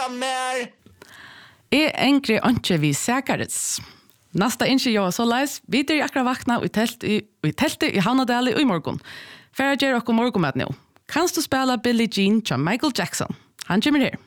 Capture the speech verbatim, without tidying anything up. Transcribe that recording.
Lukka mer! Jeg engre ikke vi sækares. Nasta innskje jeg så leis, vi er akkurat vakna i teltet i, telt i Havnadali i morgen. Færre gjør dere morgenmat nå. Kanst du spela Billie Jean til Michael Jackson? Han kommer her.